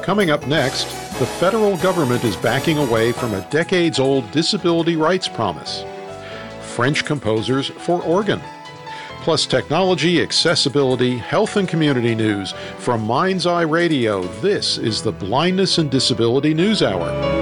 Coming up next, the federal government is backing away from a decades-old disability rights promise. French composers for organ. Plus technology, accessibility, health and community news. From Mind's Eye Radio, this is the Blindness and Disability News Hour.